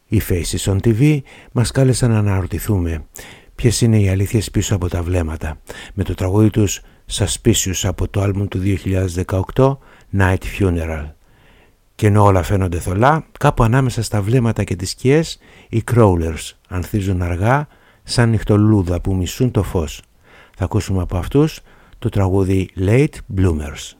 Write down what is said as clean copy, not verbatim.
Οι Faces on TV μας κάλεσαν να αναρωτηθούμε ποιες είναι οι αλήθειες πίσω από τα βλέμματα, με το τραγούδι τους Suspicious από το άλμπουμ του 2018 Night Funeral. Και ενώ όλα φαίνονται θολά, κάπου ανάμεσα στα βλέμματα και τις σκιές, οι Crawlers ανθίζουν αργά σαν νυχτολούδα που μισούν το φως. Θα ακούσουμε από αυτούς το τραγούδι Late Bloomers.